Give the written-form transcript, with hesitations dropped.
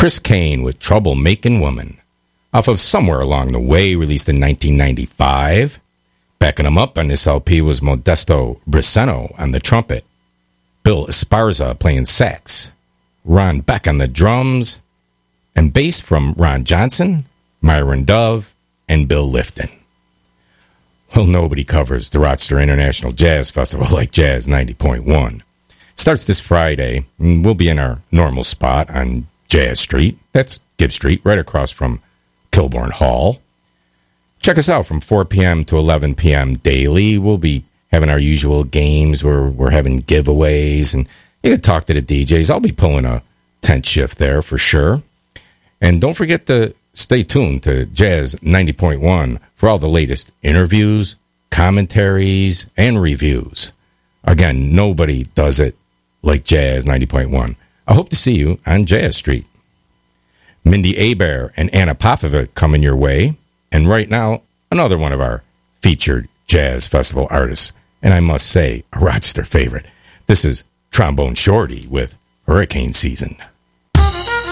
Chris Kane with Trouble Making Woman, off of Somewhere Along the Way, released in 1995. Backing him up on this LP was Modesto Briceno on the trumpet, Bill Esparza playing sax, Ron Beck on the drums, and bass from Ron Johnson, Myron Dove, and Bill Lifton. Well, nobody covers the Rochester International Jazz Festival like Jazz 90.1. Starts this Friday, and we'll be in our normal spot on Jazz Street. That's Gibbs Street, right across from Kilbourne Hall. Check us out from 4 p.m. to 11 p.m. daily. We'll be having our usual games where we're having giveaways, and you can talk to the DJs. I'll be pulling a tent shift there for sure. And don't forget to stay tuned to Jazz 90.1 for all the latest interviews, commentaries, and reviews. Again, nobody does it like Jazz 90.1. I hope to see you on Jazz Street. Mindy Abair and Anna Popovic coming your way. And right now, another one of our featured Jazz Festival artists. And I must say, a Rochester favorite. This is Trombone Shorty with Hurricane Season.